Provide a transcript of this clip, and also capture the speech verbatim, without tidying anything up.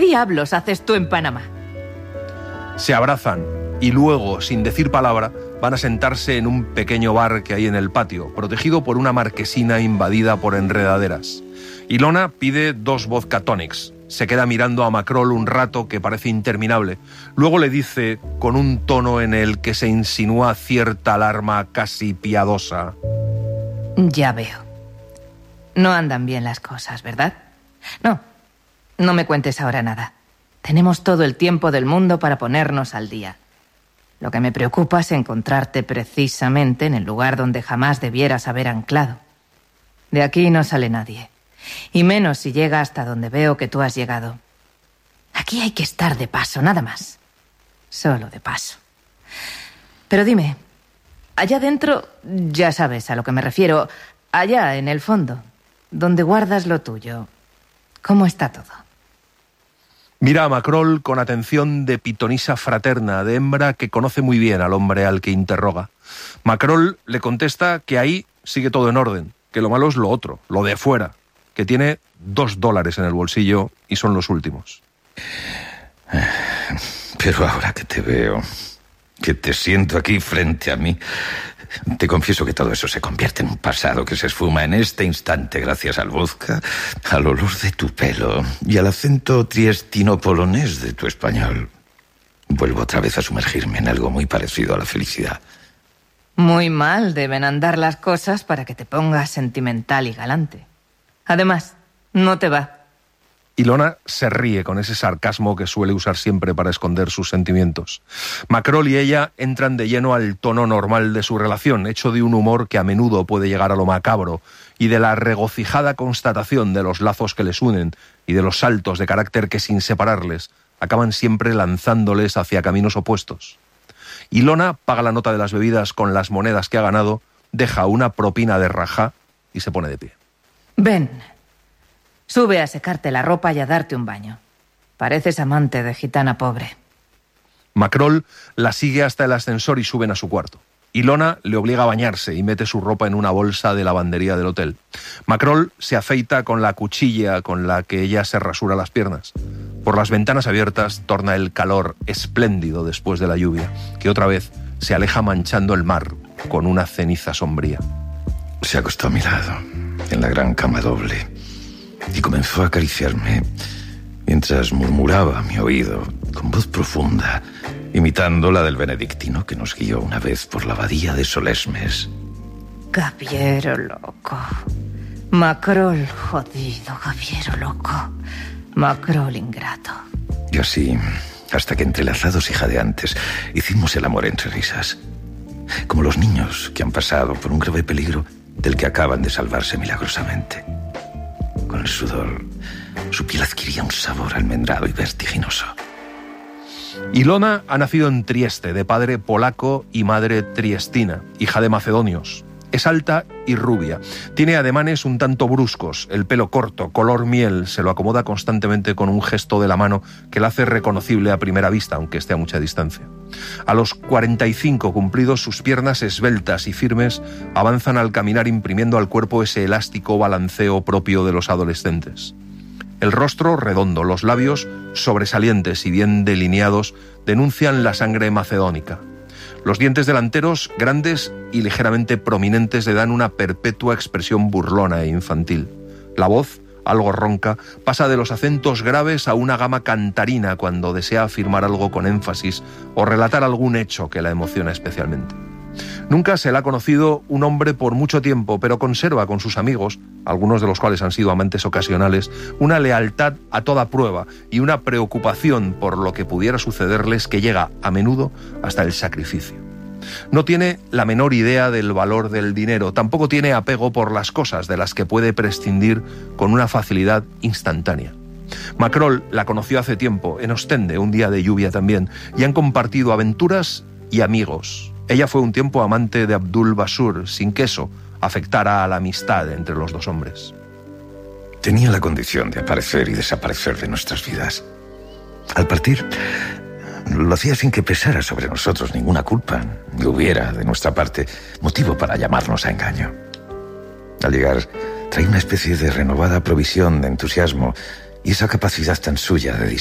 diablos haces tú en Panamá? Se abrazan y luego, sin decir palabra, van a sentarse en un pequeño bar que hay en el patio, protegido por una marquesina invadida por enredaderas. Ilona pide dos vodka tonics. Se queda mirando a Macrol un rato que parece interminable. Luego le dice, con un tono en el que se insinúa cierta alarma casi piadosa: Ya veo. No andan bien las cosas, ¿verdad? No, no me cuentes ahora nada. Tenemos todo el tiempo del mundo para ponernos al día. Lo que me preocupa es encontrarte precisamente en el lugar donde jamás debieras haber anclado. De aquí no sale nadie. Y menos si llega hasta donde veo que tú has llegado. Aquí hay que estar de paso, nada más. Solo de paso. Pero dime, allá dentro, ya sabes a lo que me refiero, allá en el fondo, donde guardas lo tuyo, ¿cómo está todo? Mira a Macrol con atención de pitonisa fraterna, de hembra que conoce muy bien al hombre al que interroga. Macrol le contesta que ahí sigue todo en orden, que lo malo es lo otro, lo de fuera, que tiene dos dólares en el bolsillo y son los últimos. Pero ahora que te veo, que te siento aquí frente a mí, te confieso que todo eso se convierte en un pasado que se esfuma en este instante gracias al vodka, al olor de tu pelo y al acento triestino-polonés de tu español. Vuelvo otra vez a sumergirme en algo muy parecido a la felicidad. Muy mal deben andar las cosas para que te pongas sentimental y galante. Además, no te va. Ilona se ríe con ese sarcasmo que suele usar siempre para esconder sus sentimientos. Macrol y ella entran de lleno al tono normal de su relación, hecho de un humor que a menudo puede llegar a lo macabro, y de la regocijada constatación de los lazos que les unen y de los saltos de carácter que, sin separarles, acaban siempre lanzándoles hacia caminos opuestos. Ilona paga la nota de las bebidas con las monedas que ha ganado, deja una propina de rajá y se pone de pie. Ven, sube a secarte la ropa y a darte un baño. Pareces amante de gitana pobre. Macrol la sigue hasta el ascensor y suben a su cuarto. Ilona le obliga a bañarse y mete su ropa en una bolsa de lavandería del hotel. Macrol se afeita con la cuchilla con la que ella se rasura las piernas. Por las ventanas abiertas torna el calor espléndido después de la lluvia, que otra vez se aleja manchando el mar con una ceniza sombría. Se acostó a mi lado, en la gran cama doble, y comenzó a acariciarme mientras murmuraba a mi oído con voz profunda, imitando la del benedictino que nos guió una vez por la abadía de Solesmes. Gaviero loco. Macrol jodido, Gaviero loco. Macrol ingrato. Y así, hasta que entrelazados y jadeantes, hicimos el amor entre risas. Como los niños que han pasado por un grave peligro del que acaban de salvarse milagrosamente. Con el sudor, su piel adquiría un sabor almendrado y vertiginoso. Ilona ha nacido en Trieste, de padre polaco y madre triestina, hija de macedonios. Es alta y rubia. Tiene ademanes un tanto bruscos, el pelo corto, color miel, se lo acomoda constantemente con un gesto de la mano que la hace reconocible a primera vista, aunque esté a mucha distancia. A los cuarenta y cinco cumplidos, sus piernas esbeltas y firmes avanzan al caminar imprimiendo al cuerpo ese elástico balanceo propio de los adolescentes. El rostro redondo, los labios sobresalientes y bien delineados denuncian la sangre macedónica. Los dientes delanteros, grandes y ligeramente prominentes, le dan una perpetua expresión burlona e infantil. La voz, algo ronca, pasa de los acentos graves a una gama cantarina cuando desea afirmar algo con énfasis o relatar algún hecho que la emociona especialmente. Nunca se le ha conocido un hombre por mucho tiempo, pero conserva con sus amigos, algunos de los cuales han sido amantes ocasionales, una lealtad a toda prueba y una preocupación por lo que pudiera sucederles que llega a menudo hasta el sacrificio. No tiene la menor idea del valor del dinero, tampoco tiene apego por las cosas de las que puede prescindir con una facilidad instantánea. Macrol la conoció hace tiempo, en Ostende, un día de lluvia también, y han compartido aventuras y amigos. Ella fue un tiempo amante de Abdul Basur, sin que eso afectara a la amistad entre los dos hombres. Tenía la condición de aparecer y desaparecer de nuestras vidas. Al partir, lo hacía sin que pesara sobre nosotros ninguna culpa, ni hubiera, de nuestra parte, motivo para llamarnos a engaño. Al llegar, traía una especie de renovada provisión de entusiasmo y esa capacidad tan suya de